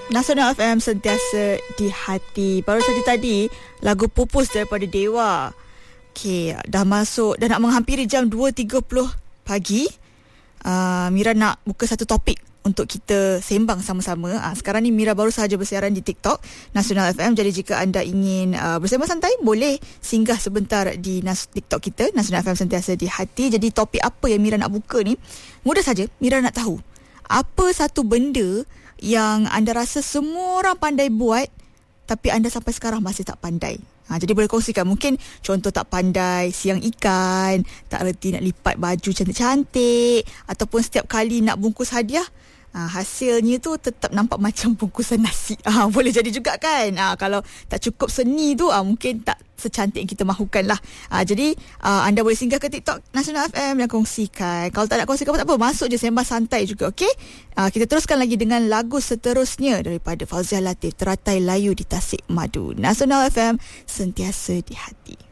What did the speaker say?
Nasional FM sentiasa di hati. Baru saja tadi lagu Pupus daripada Dewa. Okey, dah nak menghampiri jam 2.30 pagi. Mira nak buka satu topik untuk kita sembang sama-sama. Sekarang ni Mira baru sahaja bersiaran di TikTok Nasional FM. Jadi jika anda ingin bersembang santai, boleh singgah sebentar di TikTok kita, Nasional FM sentiasa di hati. Jadi topik apa yang Mira nak buka ni? Mudah saja, Mira nak tahu apa satu benda yang anda rasa semua orang pandai buat tapi anda sampai sekarang masih tak pandai. Jadi boleh kongsikan. Mungkin contoh tak pandai siang ikan, tak reti nak lipat baju cantik-cantik, ataupun setiap kali nak bungkus hadiah, hasilnya tu tetap nampak macam bungkusan nasi. Boleh jadi juga kan. Kalau tak cukup seni tu, mungkin tak secantik yang kita mahukan lah. Jadi anda boleh singgah ke TikTok Nasional FM dan kongsikan. Kalau tak nak kongsikan pun tak apa, masuk je sembang santai juga, okey? Kita teruskan lagi dengan lagu seterusnya daripada Fauziah Latif, Teratai Layu di Tasik Madu. Nasional FM sentiasa di hati.